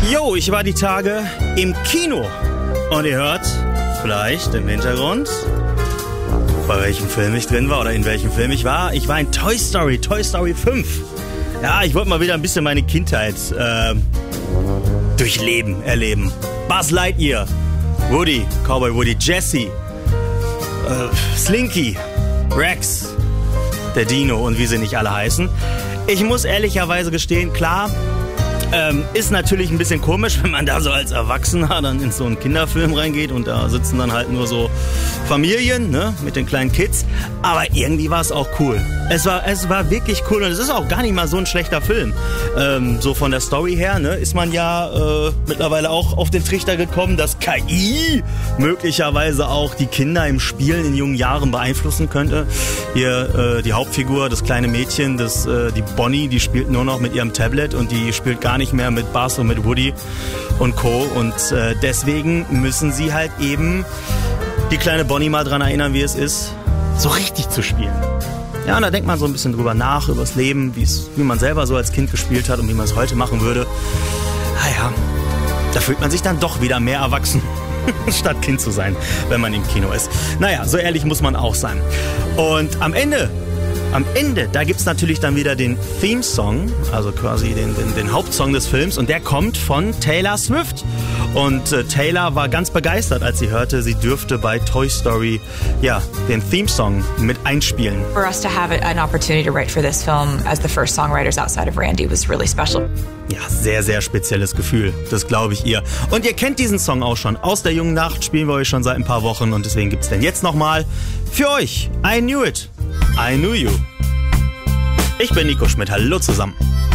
Jo, ich war die Tage im Kino und ihr hört vielleicht im Hintergrund, bei welchem Film ich drin war oder in welchem Film ich war. Ich war in Toy Story 5. Ja, ich wollte mal wieder ein bisschen meine Kindheit erleben. Buzz Lightyear, Woody, Cowboy Woody, Jessie, Slinky, Rex, der Dino und wie sie nicht alle heißen. Ich muss ehrlicherweise gestehen, klar, ist natürlich ein bisschen komisch, wenn man da so als Erwachsener dann in so einen Kinderfilm reingeht und da sitzen dann halt nur so Familien, ne, mit den kleinen Kids. Aber irgendwie war es auch cool. Es war wirklich cool und es ist auch gar nicht mal so ein schlechter Film. So von der Story her, ne, ist man ja mittlerweile auch auf den Trichter gekommen, dass KI möglicherweise auch die Kinder im Spielen in jungen Jahren beeinflussen könnte. Hier die Hauptfigur, das kleine Mädchen, die Bonnie, die spielt nur noch mit ihrem Tablet und die spielt gar nicht mehr mit Buzz und mit Woody und Co. Und deswegen müssen sie halt eben die kleine Bonnie mal dran erinnern, wie es ist, so richtig zu spielen. Ja, und da denkt man so ein bisschen drüber nach, über das Leben, wie man selber so als Kind gespielt hat und wie man es heute machen würde. Naja, da fühlt man sich dann doch wieder mehr erwachsen, statt Kind zu sein, wenn man im Kino ist. Naja, so ehrlich muss man auch sein. Und am Ende, da gibt's natürlich dann wieder den Theme-Song, also quasi den Hauptsong des Films und der kommt von Taylor Swift. Und Taylor war ganz begeistert, als sie hörte, sie dürfte bei Toy Story den Theme-Song mit einspielen. For us to have an opportunity to write for this film as the first songwriters outside of Randy was really special. Ja, sehr, sehr spezielles Gefühl, das glaube ich ihr. Und ihr kennt diesen Song auch schon. Aus der jungen Nacht spielen wir euch schon seit ein paar Wochen und deswegen gibt's den jetzt nochmal für euch. I Knew It, I Knew You. Ich bin Nico Schmidt, hallo zusammen.